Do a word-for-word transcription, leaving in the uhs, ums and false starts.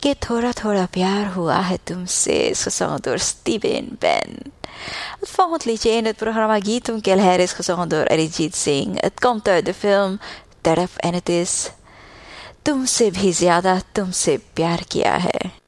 कि थोड़ा थोड़ा प्यार हुआ है तुमसे, gezongen door Steven Ben. Het volgende liedje in het programma Gitum Kelher is gezongen door Arijit Singh. Het komt uit de film Taraf en het is तुमसे भी ज्यादा तुमसे प्यार किया है.